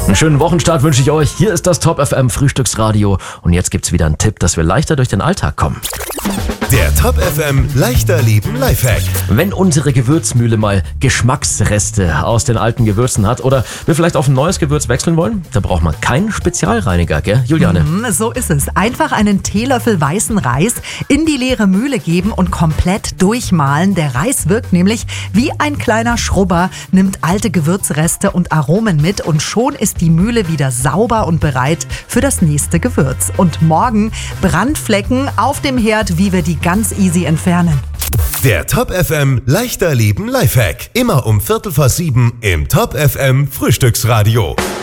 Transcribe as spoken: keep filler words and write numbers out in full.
Einen schönen Wochenstart wünsche ich euch. Hier ist das Top F M Frühstücksradio. Und jetzt gibt's wieder einen Tipp, dass wir leichter durch den Alltag kommen. Der Top F M leichter Leben Lifehack. Wenn unsere Gewürzmühle mal Geschmacksreste aus den alten Gewürzen hat oder wir vielleicht auf ein neues Gewürz wechseln wollen, dann braucht man keinen Spezialreiniger, gell, Juliane? Mm, so ist es. Einfach einen Teelöffel weißen Reis in die leere Mühle geben und komplett durchmahlen. Der Reis wirkt nämlich wie ein kleiner Schrubber, nimmt alte Gewürzreste und Aromen mit und schon ist die Mühle wieder sauber und bereit für das nächste Gewürz. Und morgen Brandflecken auf dem Herd, wie wir die ganz easy entfernen. Der Top F M leichter Leben Lifehack. Immer um Viertel vor sieben im Top F M Frühstücksradio.